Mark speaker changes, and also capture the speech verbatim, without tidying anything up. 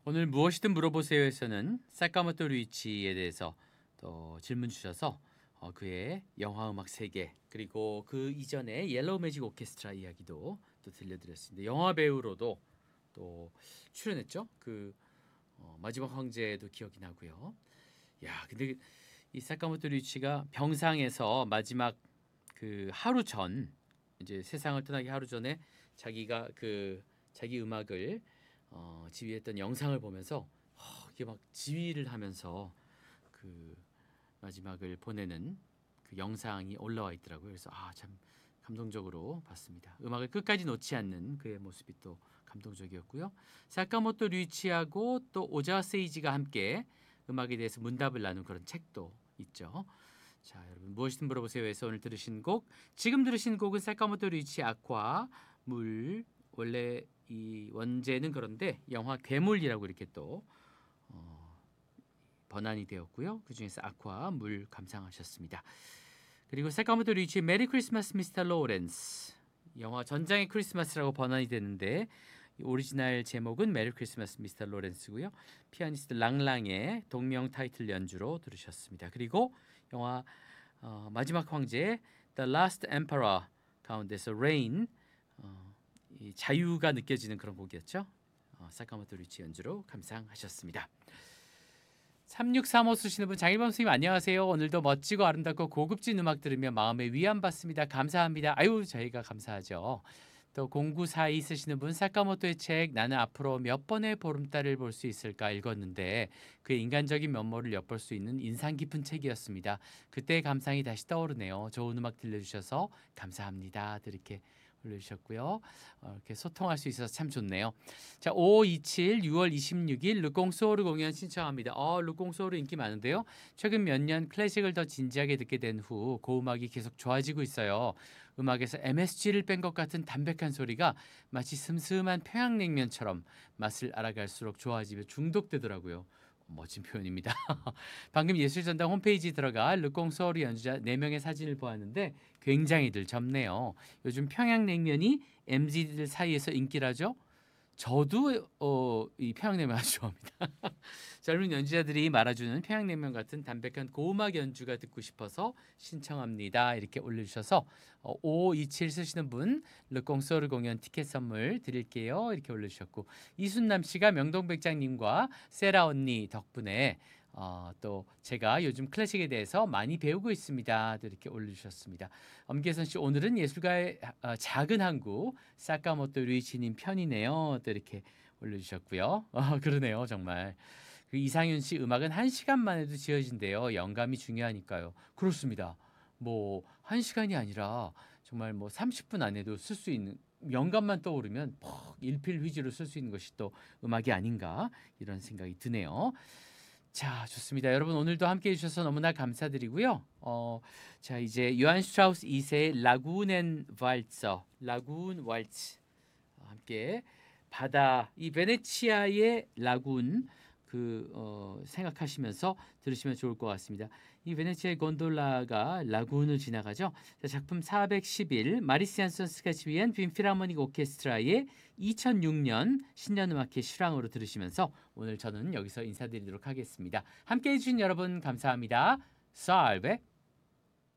Speaker 1: 오늘 무엇이든 물어보세요에서는 사카모토 류이치에 대해서 또 질문 주셔서 어, 그의 영화 음악 세계 그리고 그 이전에 옐로우 매직 오케스트라 이야기도 또 들려드렸습니다. 영화 배우로도 또 출연했죠. 그 어, 마지막 황제도 기억이 나고요. 야, 근데 이 사카모토 류이치가 병상에서 마지막 그 하루 전 이제 세상을 떠나기 하루 전에 자기가 그 자기 음악을 어, 지휘했던 영상을 보면서 어, 이게 막 지휘를 하면서 그 마지막을 보내는 그 영상이 올라와 있더라고요. 그래서 아, 참 감동적으로 봤습니다. 음악을 끝까지 놓지 않는 그의 모습이 또 감동적이었고요. 사카모토 류이치하고 또 오자와 세이지가 함께 음악에 대해서 문답을 나눈 그런 책도 있죠. 자, 여러분 무엇이든 물어보세요에서 오늘 들으신 곡, 지금 들으신 곡은 사카모토 류이치 아쿠아 물, 원래 이 원제는 그런데 영화 괴물이라고 이렇게 또 어, 번안이 되었고요. 그 중에서 아쿠아 물 감상하셨습니다. 그리고 사카모토 류이치 메리 크리스마스 미스터 로렌스, 영화 전장의 크리스마스라고 번안이 되는데 오리지널 제목은 메리 크리스마스 미스터 로렌스고요. 피아니스트 랑랑의 동명 타이틀 연주로 들으셨습니다. 그리고 영화 어, 마지막 황제 The Last Emperor 가운데서 Rain, 어, 이 자유가 느껴지는 그런 곡이었죠. 어, 사카모토 류이치 연주로 감상하셨습니다. 삼육삼오 쓰시는 분, 장일범 선생님 안녕하세요. 오늘도 멋지고 아름답고 고급진 음악 들으며 마음의 위안 받습니다. 감사합니다. 아유, 저희가 감사하죠. 또 공구사이 쓰시는 분, 사카모토의 책 나는 앞으로 몇 번의 보름달을 볼 수 있을까 읽었는데 그의 인간적인 면모를 엿볼 수 있는 인상 깊은 책이었습니다. 그때의 감상이 다시 떠오르네요. 좋은 음악 들려주셔서 감사합니다. 이렇게 올려주셨고요. 어, 이렇게 소통할 수 있어서 참 좋네요. 자, 오이칠 유월 이십육일 르꽁소르 공연 신청합니다. 어, 르꽁소르 인기 많은데요. 최근 몇 년 클래식을 더 진지하게 듣게 된 후 고음악이 계속 좋아지고 있어요. 음악에서 엠에스지를 뺀 것 같은 담백한 소리가 마치 슴슴한 평양냉면처럼 맛을 알아갈수록 좋아지며 중독되더라고요. 멋진 표현입니다. 방금 예술전당 홈페이지 들어가 르꽁소르 연주자 네 명의 사진을 보았는데 굉장히들 젊네요. 요즘 평양냉면이 엠지들 사이에서 인기라죠. 저도 어, 이 평양냉면 아주 좋아합니다. 젊은 연주자들이 말아주는 평양냉면 같은 담백한 고음악 연주가 듣고 싶어서 신청합니다. 이렇게 올려주셔서 어, 오이칠 쓰시는 분 르꽁소르 공연 티켓 선물 드릴게요. 이렇게 올려주셨고, 이순남 씨가 명동백장님과 세라 언니 덕분에 어, 또 제가 요즘 클래식에 대해서 많이 배우고 있습니다. 또 이렇게 올려주셨습니다. 엄계선 씨, 오늘은 예술가의 어, 작은 항구 사카모토 류이치님 편이네요. 또 이렇게 올려주셨고요. 어, 그러네요, 정말. 그 이상윤 씨, 음악은 한 시간만 해도 지어진대요. 영감이 중요하니까요. 그렇습니다. 뭐 한 시간이 아니라 정말 뭐 삼십 분 안에도 쓸 수 있는, 영감만 떠오르면 퍽 일필휘지로 쓸 수 있는 것이 또 음악이 아닌가 이런 생각이 드네요. 자, 좋습니다. 여러분 오늘도 함께해 주셔서 너무나 감사드리고요. 어, 자, 이제 요한 슈트라우스 이 세의 라군엔 왈츠, 라군 왈츠 함께 바다, 이 베네치아의 라군 그 어, 생각하시면서 들으시면 좋을 것 같습니다. 이 베네치아의 곤돌라가 라군을 지나가죠. 자, 작품 사백십일 마리스 얀선스가 지휘한 빈 필하모닉 오케스트라의 이천육 년 신년음악회 실황으로 들으시면서 오늘 저는 여기서 인사드리도록 하겠습니다. 함께해 주신 여러분 감사합니다. 살베.